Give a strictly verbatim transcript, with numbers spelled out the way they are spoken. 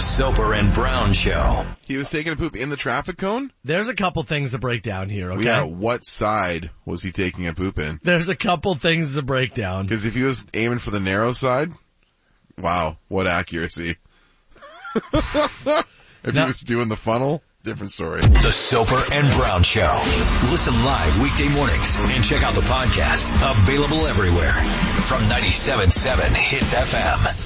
Soper and Brown Show. He was taking a poop in the traffic cone? There's a couple things to break down here, okay? Yeah, what side was he taking a poop in? There's a couple things to break down. Because if he was aiming for the narrow side, wow, what accuracy. If Now, he was doing the funnel, different story. The Soper and Brown Show. Listen live weekday mornings and check out the podcast. Available everywhere. From ninety-seven point seven Hits F M.